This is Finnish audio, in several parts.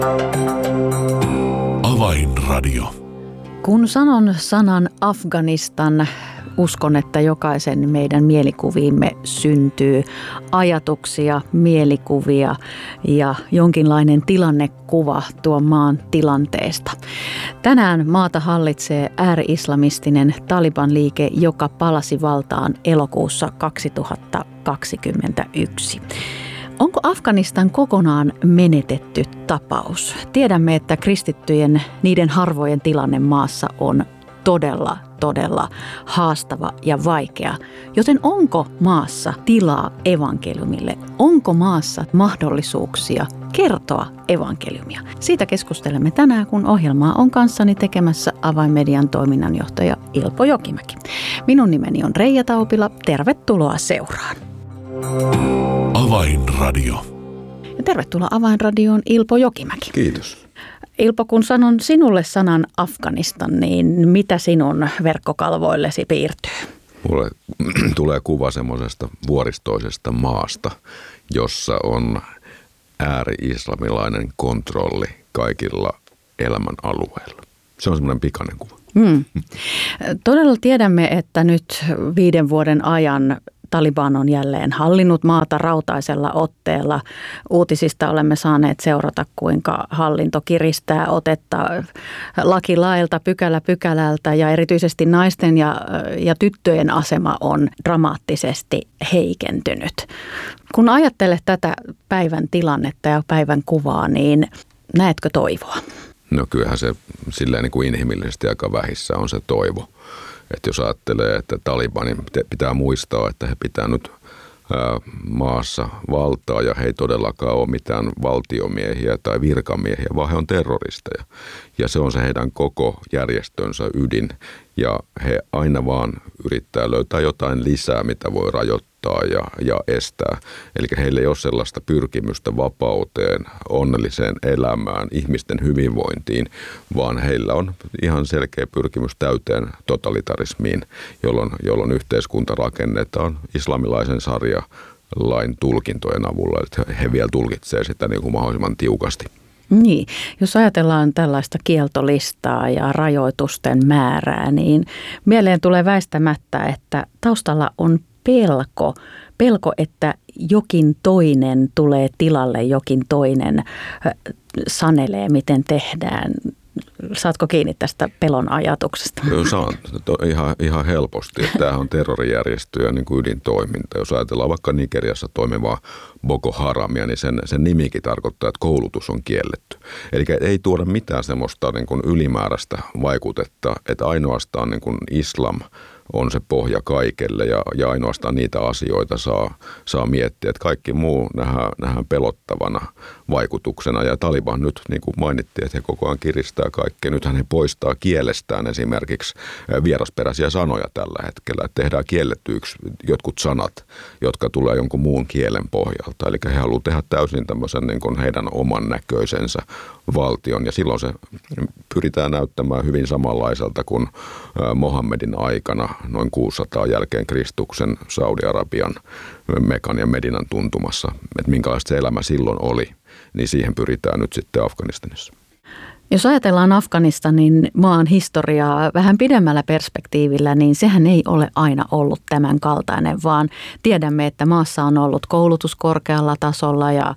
Avainradio. Kun sanon sanan Afganistan, uskon, että jokaisen meidän mielikuviimme syntyy ajatuksia, mielikuvia ja jonkinlainen tilannekuva tuon maan tilanteesta. Tänään maata hallitsee ääri-islamistinen Taliban-liike, joka palasi valtaan elokuussa 2021. Onko Afganistan kokonaan menetetty tapaus? Tiedämme, että kristittyjen, niiden harvojen tilanne maassa on todella haastava ja vaikea. Joten onko maassa tilaa evankeliumille? Onko maassa mahdollisuuksia kertoa evankeliumia? Siitä keskustelemme tänään, kun ohjelmaa on kanssani tekemässä Avainmedian toiminnanjohtaja Ilpo Jokimäki. Minun nimeni on Reija Taupila. Tervetuloa seuraan. Avainradio. Ja tervetuloa Avainradioon Ilpo Jokimäki. Kiitos. Ilpo, kun sanon sinulle sanan Afganistan, niin mitä sinun verkkokalvoillesi piirtyy? Mulle tulee kuva semmoisesta vuoristoisesta maasta, jossa on ääri-islamilainen kontrolli kaikilla elämän alueilla. Se on semmoinen pikainen kuva. Todella tiedämme, että nyt 5 vuoden ajan Taliban on jälleen hallinnut maata rautaisella otteella. Uutisista olemme saaneet seurata, kuinka hallinto kiristää otetta laki lailta, pykälä pykälältä ja erityisesti naisten ja tyttöjen asema on dramaattisesti heikentynyt. Kun ajattelet tätä päivän tilannetta ja päivän kuvaa, niin näetkö toivoa? No kyllähän se silleen niin kuin inhimillisesti aika vähissä on se toivo. Että jos ajattelee, että Talibanin pitää muistaa, että he pitää nyt maassa valtaa ja he ei todellakaan ole mitään valtiomiehiä tai virkamiehiä, vaan he on terroristeja. Ja se on se heidän koko järjestönsä ydin ja he aina vaan yrittää löytää jotain lisää, mitä voi rajoittaa ja estää. Eli heillä ei ole sellaista pyrkimystä vapauteen, onnelliseen elämään, ihmisten hyvinvointiin, vaan heillä on ihan selkeä pyrkimys täyteen totalitarismiin, jolloin yhteiskunta rakennetaan islamilaisen sarjalain tulkintojen avulla. Että he vielä tulkitsee sitä niin kuin mahdollisimman tiukasti. Niin, jos ajatellaan tällaista kieltolistaa ja rajoitusten määrää, niin mieleen tulee väistämättä, että taustalla on pelko, että jokin toinen tulee tilalle, jokin toinen sanelee, miten tehdään. Saatko kiinni tästä pelon ajatuksesta? Saan ihan helposti. Tämähän on terrorijärjestöjä niin kuin ydintoiminta. Jos ajatellaan vaikka Nigeriassa toimivaa Boko Haramia, niin sen nimikin tarkoittaa, että koulutus on kielletty. Eli ei tuoda mitään semmoista niin kuin ylimääräistä vaikutetta, että ainoastaan niin kuin islam on se pohja kaikelle ja ainoastaan niitä asioita saa miettiä, että kaikki muu nähdään pelottavana vaikutuksena. Ja Taliban nyt, niin kuin mainittiin, että he koko ajan kiristää kaikkea. Nythän he poistaa kielestään esimerkiksi vierasperäisiä sanoja tällä hetkellä. Että tehdään kielletyiksi jotkut sanat, jotka tulee jonkun muun kielen pohjalta. Eli he haluavat tehdä täysin tämmöisen niin kuin heidän oman näköisensä valtion. Ja silloin se pyritään näyttämään hyvin samanlaiselta kuin Mohammedin aikana noin 600 jälkeen Kristuksen Saudi-Arabian Mekan ja Medinan tuntumassa, että minkälaista se elämä silloin oli, niin siihen pyritään nyt sitten Afganistanissa. Jos ajatellaan Afganistanin maan historiaa vähän pidemmällä perspektiivillä, niin sehän ei ole aina ollut tämän kaltainen, vaan tiedämme, että maassa on ollut koulutus korkealla tasolla ja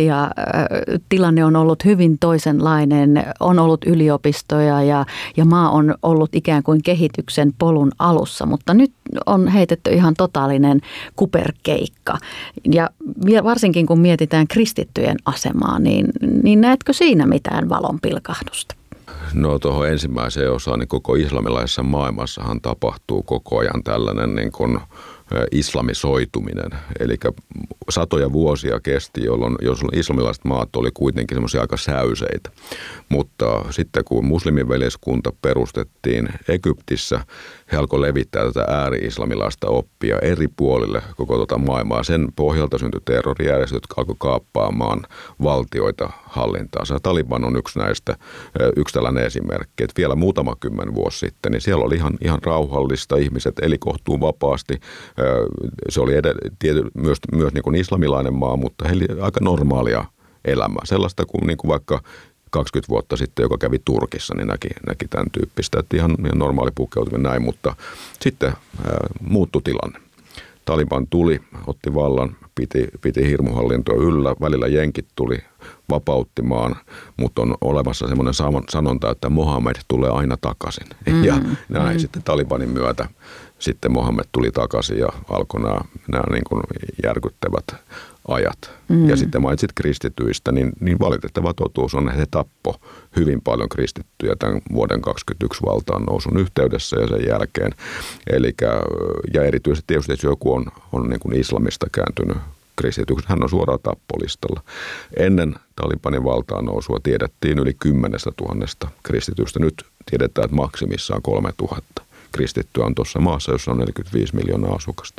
tilanne on ollut hyvin toisenlainen, on ollut yliopistoja ja maa on ollut ikään kuin kehityksen polun alussa, mutta nyt on heitetty ihan totaalinen kuperkeikka. Ja varsinkin kun mietitään kristittyjen asemaa, niin näetkö siinä mitään valonpilkahdusta? No tuohon ensimmäiseen osaan, niin koko islamilaisessa maailmassahan tapahtuu koko ajan tällainen niin kuin islamisoituminen. Eli satoja vuosia kesti, jolloin islamilaiset maat oli kuitenkin semmoisia aika säyseitä. Mutta sitten kun muslimiveljeskunta perustettiin Egyptissä, he alkoi levittää tätä ääri-islamilaista oppia eri puolille koko tuota maailmaa. Sen pohjalta syntyi terrorijärjestöt, jotka alkoi kaappaamaan valtioita hallintaansa. Taliban on yksi tällainen esimerkki, että vielä muutama 10 vuosi sitten, niin siellä oli ihan rauhallista, ihmiset eli kohtuu vapaasti. Se oli myös niin kuin islamilainen maa, mutta heillä oli aika normaalia elämää. Sellaista kuin, vaikka 20 vuotta sitten, joka kävi Turkissa, niin näki tämän tyyppistä, että ihan normaali pukeutuminen näin, mutta sitten muuttui tilanne. Taliban tuli, otti vallan, piti hirmuhallintoa yllä, välillä jenkit tuli, vapautti maan, mutta on olemassa semmoinen sanonta, että Mohammed tulee aina takaisin. Ja näin sitten Talibanin myötä sitten Mohammed tuli takaisin ja alkoi nämä niin kuin järkyttävät ajat. Ja sitten mainitsit kristityistä, niin valitettava totuus on, että he tappoi hyvin paljon kristittyjä tämän vuoden 2021 valtaan nousun yhteydessä ja sen jälkeen. Ja erityisesti tietysti, jos joku on niin kuin islamista kääntynyt kristityksi, hän on suoraan tappolistalla. Ennen Talibanin valtaan nousua tiedettiin yli 10 000 kristitystä. Nyt tiedetään, että maksimissaan 3 000 kristittyä on tuossa maassa, jossa on 45 miljoonaa asukasta.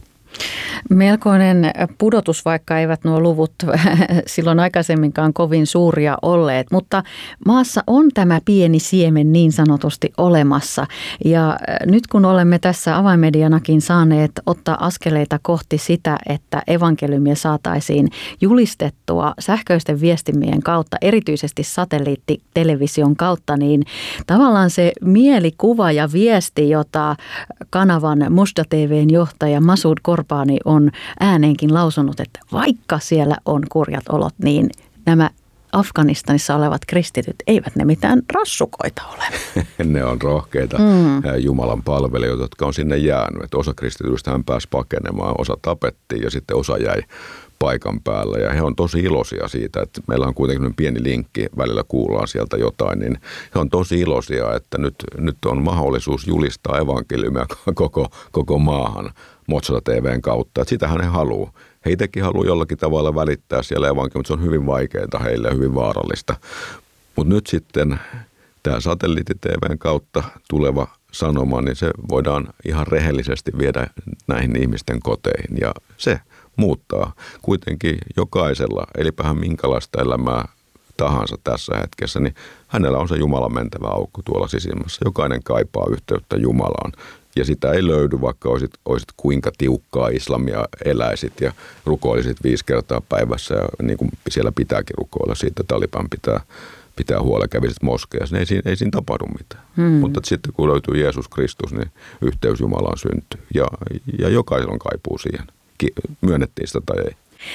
Melkoinen pudotus, vaikka eivät nuo luvut silloin aikaisemminkaan kovin suuria olleet, mutta maassa on tämä pieni siemen niin sanotusti olemassa. Ja nyt kun olemme tässä avainmedianakin saaneet ottaa askeleita kohti sitä, että evankeliumia saataisiin julistettua sähköisten viestimien kautta, erityisesti satelliittitelevision kautta, niin tavallaan se mielikuva ja viesti, jota kanavan Mosda TV:n johtaja Masoud Korbani on ääneenkin lausunut, että vaikka siellä on kurjat olot, niin nämä Afganistanissa olevat kristityt, eivät ne mitään rassukoita ole. Ne on rohkeita Jumalan palvelijoita, jotka on sinne jäänyt. Että osa kristityistä hän pääsi pakenemaan, osa tapettiin ja sitten osa jäi paikan päällä. Ja he on tosi iloisia siitä, että meillä on kuitenkin pieni linkki, välillä kuullaan sieltä jotain, niin he on tosi iloisia, että nyt on mahdollisuus julistaa evankeliumia koko maahan Mosda TV:n kautta. Että sitähän he haluaa. He itsekin haluaa jollakin tavalla välittää siellä evankeliumia, mutta se on hyvin vaikeaa heille ja hyvin vaarallista. Mutta nyt sitten tämä satelliitti-TV:n kautta tuleva sanoma, niin se voidaan ihan rehellisesti viedä näihin ihmisten koteihin. Ja se muuttaa kuitenkin jokaisella, elipähän minkälaista elämää tahansa tässä hetkessä, niin hänellä on se Jumalan mentävä aukko tuolla sisimmässä. Jokainen kaipaa yhteyttä Jumalaan. Ja sitä ei löydy, vaikka olisit kuinka tiukkaa islamia eläisit ja rukoilisit 5 kertaa päivässä. Ja niin kuin siellä pitääkin rukoilla, siitä Taliban pitää huolella, kävisit moskeassa, niin ei siinä tapahdu mitään. Mutta sitten kun löytyy Jeesus Kristus, niin yhteys Jumalaan syntyy. Ja jokaisella on kaipuu siihen. Myönnettiin sitä tai ei.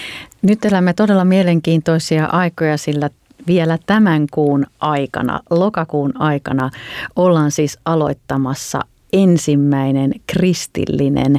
Nyt elämme todella mielenkiintoisia aikoja, sillä vielä tämän kuun aikana, lokakuun aikana, ollaan siis aloittamassa ensimmäinen kristillinen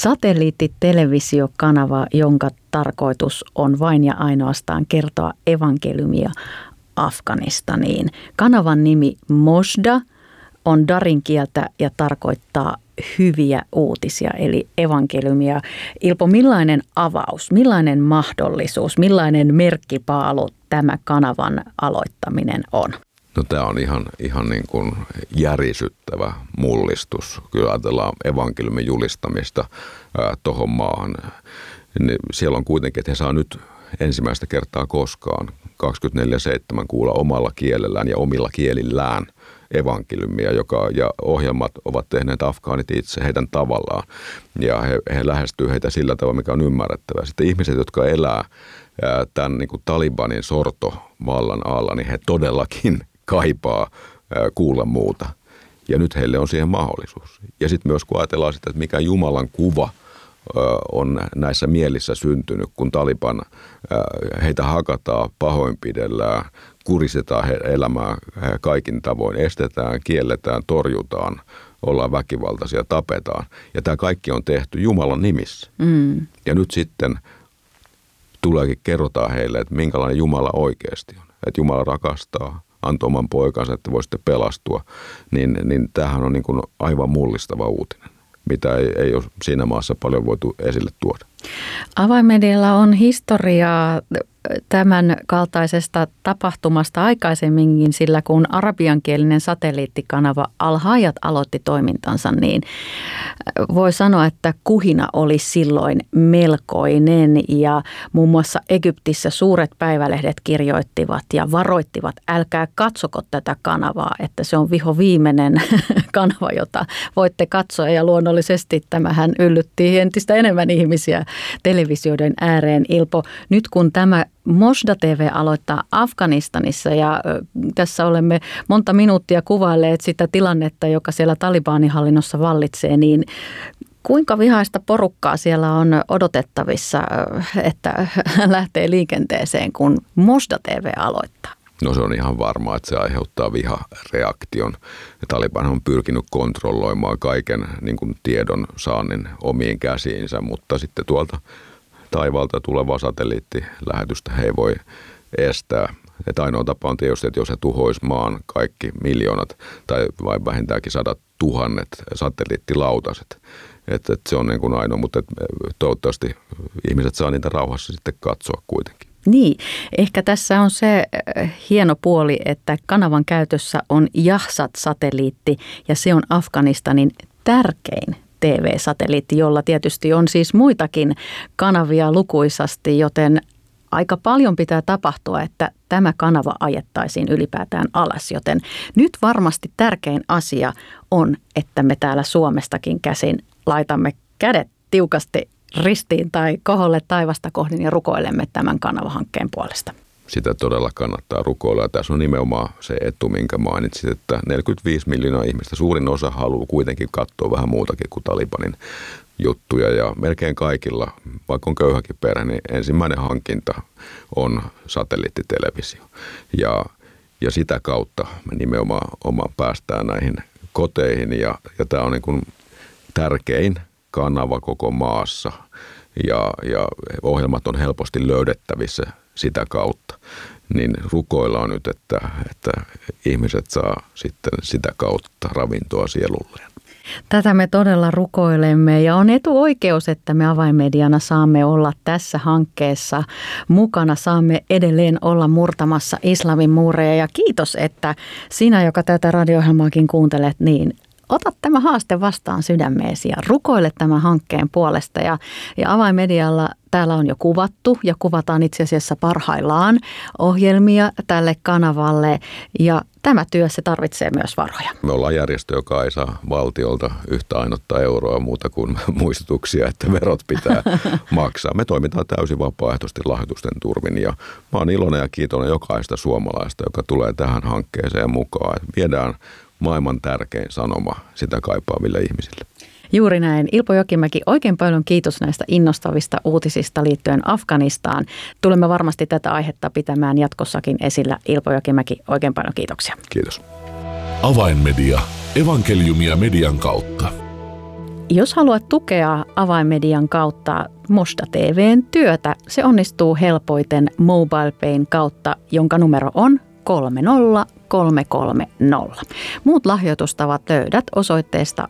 satelliittitelevisiokanava, jonka tarkoitus on vain ja ainoastaan kertoa evankeliumia Afganistaniin. Kanavan nimi Mosda on darin kieltä ja tarkoittaa hyviä uutisia, eli evankeliumia. Ilpo, millainen avaus, millainen mahdollisuus, millainen merkkipaalu tämä kanavan aloittaminen on? No tämä on ihan niin kuin järisyttävä mullistus. Kyllä ajatellaan evankeliumin julistamista tuohon maahan. Niin siellä on kuitenkin, että he saa nyt ensimmäistä kertaa koskaan 24/7 kuulla omalla kielellään ja omilla kielillään evankeliumia, ja ohjelmat ovat tehneet afgaanit itse heidän tavallaan. Ja he lähestyy heitä sillä tavalla, mikä on ymmärrettävää. Sitten ihmiset, jotka elää tämän niin kuin Talibanin sortovallan alla, niin he todellakin kaipaa kuulla muuta. Ja nyt heille on siihen mahdollisuus. Ja sitten myös kun ajatellaan sitä, että mikä Jumalan kuva on näissä mielissä syntynyt, kun Taliban heitä hakataan, pahoinpidellään, kuristetaan elämää kaikin tavoin, estetään, kielletään, torjutaan, ollaan väkivaltaisia, tapetaan. Ja tämä kaikki on tehty Jumalan nimissä. Ja nyt sitten kerrotaan heille, että minkälainen Jumala oikeasti on. Että Jumala rakastaa, antoi oman poikansa, että voisitte pelastua. Niin tämähän on niin kuin aivan mullistava uutinen, mitä ei ole siinä maassa paljon voitu esille tuoda. Avainmedialla on historiaa tämän kaltaisesta tapahtumasta aikaisemminkin, sillä kun arabiankielinen satelliittikanava Al-Hayat aloitti toimintansa, niin voi sanoa, että kuhina oli silloin melkoinen, ja muun muassa Egyptissä suuret päivälehdet kirjoittivat ja varoittivat, älkää katsoko tätä kanavaa, että se on vihoviimeinen kanava, jota voitte katsoa, ja luonnollisesti tämähän yllytti entistä enemmän ihmisiä televisioiden ääreen. Ilpo, nyt kun tämä Mosda TV aloittaa Afganistanissa ja tässä olemme monta minuuttia kuvailleet sitä tilannetta, joka siellä Talibanihallinnossa vallitsee, niin kuinka vihaista porukkaa siellä on odotettavissa, että lähtee liikenteeseen, kun Mosda TV aloittaa? No se on ihan varmaa, että se aiheuttaa vihareaktion. Taliban on pyrkinyt kontrolloimaan kaiken niin kuin tiedon saannin omiin käsiinsä, mutta sitten tuolta taivaalta tuleva satelliittilähetystä he ei voi estää. Että ainoa tapa on tietysti, että jos he tuhois maan kaikki miljoonat tai vai vähintäänkin 100 000 satelliittilautaset. Että se on niin kuin ainoa, mutta toivottavasti ihmiset saa niitä rauhassa sitten katsoa kuitenkin. Niin, ehkä tässä on se hieno puoli, että kanavan käytössä on Yahsat-satelliitti ja se on Afganistanin tärkein TV-satelliitti, jolla tietysti on siis muitakin kanavia lukuisasti, joten aika paljon pitää tapahtua, että tämä kanava ajettaisiin ylipäätään alas, joten nyt varmasti tärkein asia on, että me täällä Suomestakin käsin laitamme kädet tiukasti ristiin tai koholle taivasta kohden ja rukoilemme tämän kanavahankkeen puolesta. Sitä todella kannattaa rukoilla. Tässä on nimenomaan se etu, minkä mainitsit, että 45 miljoonaa ihmistä, suurin osa haluaa kuitenkin katsoa vähän muutakin kuin Talibanin juttuja ja melkein kaikilla, vaikka on köyhäkin perhe, niin ensimmäinen hankinta on satelliittitelevisio. Ja sitä kautta me nimenomaan päästään näihin koteihin ja tämä on niin kuin tärkein kanava koko maassa ja ohjelmat on helposti löydettävissä sitä kautta. Niin rukoillaan nyt, että ihmiset saa sitten sitä kautta ravintoa sielulleen. Tätä me todella rukoilemme ja on etuoikeus, että me Avainmediana saamme olla tässä hankkeessa mukana. Saamme edelleen olla murtamassa islamin muureja ja kiitos, että sinä, joka tätä radio-ohjelmaakin kuuntelet, niin ota tämä haaste vastaan sydämeesi ja rukoile tämän hankkeen puolesta. Ja Avainmedialla täällä on jo kuvattu ja kuvataan itse asiassa parhaillaan ohjelmia tälle kanavalle ja tämä työ se tarvitsee myös varoja. Me ollaan järjestö, joka ei saa valtiolta yhtä ainutta euroa muuta kuin muistutuksia, että verot pitää maksaa. Me toimitaan täysin vapaaehtoisesti lahjoitusten turvin ja mä oon iloinen ja kiitollinen jokaista suomalaista, joka tulee tähän hankkeeseen mukaan. Viedään maailman tärkein sanoma sitä kaipaaville ihmisille. Juuri näin. Ilpo Jokimäki, oikein paljon kiitos näistä innostavista uutisista liittyen Afganistaan. Tulemme varmasti tätä aihetta pitämään jatkossakin esillä. Ilpo Jokimäki, oikein paljon kiitoksia. Kiitos. Avainmedia. Evankeliumia median kautta. Jos haluat tukea Avainmedian kautta Mosda TV:n työtä, se onnistuu helpoiten MobilePayn kautta, jonka numero on 30330. Muut lahjoitustavat löydät osoitteesta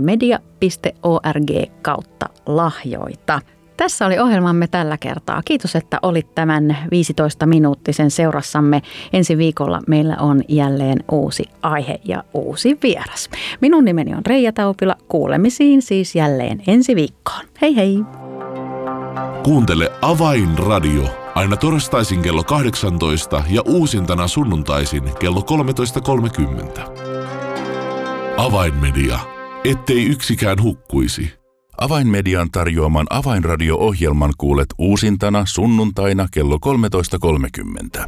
avainmedia.org/lahjoita. Tässä oli ohjelmamme tällä kertaa. Kiitos, että olit tämän 15-minuuttisen seurassamme. Ensi viikolla meillä on jälleen uusi aihe ja uusi vieras. Minun nimeni on Reija Taupila. Kuulemisiin siis jälleen ensi viikkoon. Hei hei! Kuuntele Avainradio aina torstaisin kello 18 ja uusintana sunnuntaisin kello 13.30. Avainmedia, ettei yksikään hukkuisi. Avainmedian tarjoaman Avainradio-ohjelman kuulet uusintana sunnuntaina kello 13.30.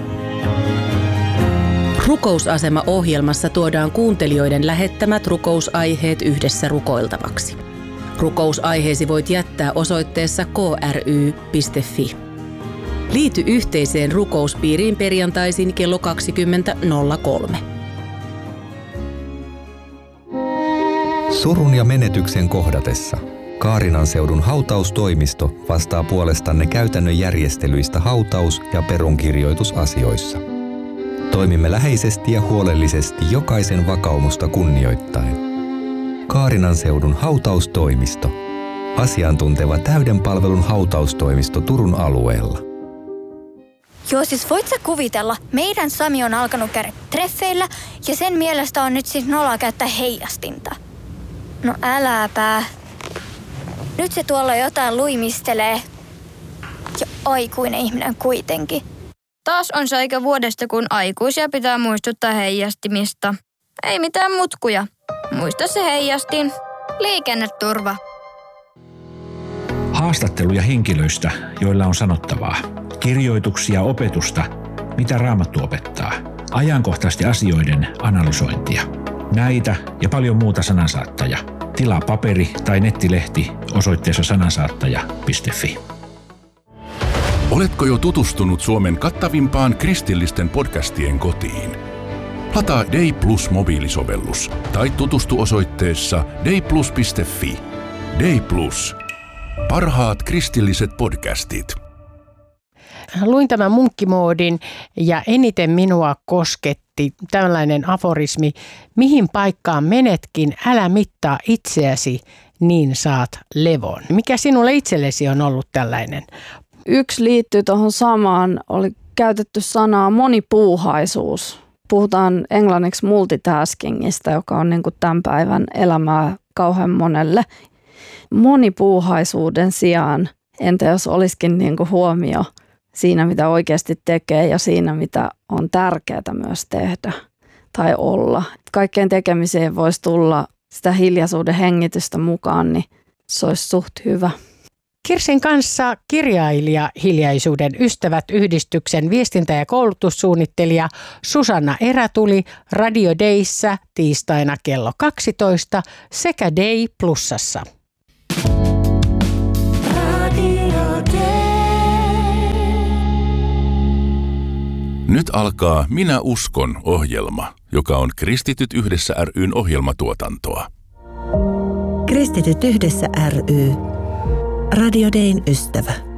Rukousasema-ohjelmassa tuodaan kuuntelijoiden lähettämät rukousaiheet yhdessä rukoiltavaksi. Rukousaiheesi voit jättää osoitteessa kry.fi. Liity yhteiseen rukouspiiriin perjantaisin kello 20.03. Surun ja menetyksen kohdatessa Kaarinan seudun hautaustoimisto vastaa puolestanne käytännön järjestelyistä hautaus- ja perunkirjoitusasioissa. Toimimme läheisesti ja huolellisesti jokaisen vakaumusta kunnioittaen. Kaarinan seudun hautaustoimisto. Asiantunteva täyden palvelun hautaustoimisto Turun alueella. Joo, siis voit sä kuvitella, meidän Sami on alkanut käydä treffeillä ja sen mielestä on nyt siis noloa käyttää heijastinta. No äläpä. Nyt se tuolla jotain luimistelee. Ja aikuinen ihminen kuitenkin. Taas on se aika vuodesta, kun aikuisia pitää muistuttaa heijastimista. Ei mitään mutkuja. Muista se heijastin. Liikenneturva. Haastatteluja henkilöistä, joilla on sanottavaa. Kirjoituksia, opetusta, mitä Raamattu opettaa. Ajankohtaisten asioiden analysointia. Näitä ja paljon muuta Sanansaattaja. Tilaa paperi- tai nettilehti osoitteessa sanansaattaja.fi. Oletko jo tutustunut Suomen kattavimpaan kristillisten podcastien kotiin? Lataa Day Plus mobiilisovellus tai tutustu osoitteessa dayplus.fi. Day Plus. Parhaat kristilliset podcastit. Luin tämän munkkimoodin ja eniten minua kosketti tällainen aforismi: mihin paikkaan menetkin, älä mittaa itseäsi, niin saat levon. Mikä sinulle itsellesi on ollut tällainen? Yksi liittyy tuohon samaan, oli käytetty sanaa monipuuhaisuus. Puhutaan englanniksi multitaskingista, joka on niin kuin tämän päivän elämää kauhean monelle. Monipuuhaisuuden sijaan, entä jos olisikin niin kuin huomio siinä, mitä oikeasti tekee ja siinä, mitä on tärkeää myös tehdä tai olla. Kaikkeen tekemiseen voisi tulla sitä hiljaisuuden hengitystä mukaan, niin se olisi suht hyvä. Kirsin kanssa kirjailija Hiljaisuuden ystävät -yhdistyksen viestintä- ja koulutussuunnittelija Susanna Erätuli Radio Dayssä tiistaina kello 12 sekä Day Plusassa. Nyt alkaa Minä uskon -ohjelma, joka on Kristityt yhdessä ry:n ohjelmatuotantoa. Kristityt yhdessä ry. Radio Dayn ystävä.